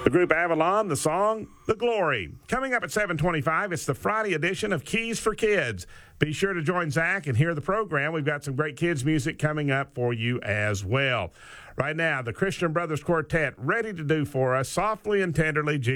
The group Avalon, the song, The Glory. Coming up at 7:25, it's the Friday edition of Keys for Kids. Be sure to join Zach and hear the program. We've got some great kids' music coming up for you as well. Right now, the Christian Brothers Quartet ready to do for us, Softly and Tenderly,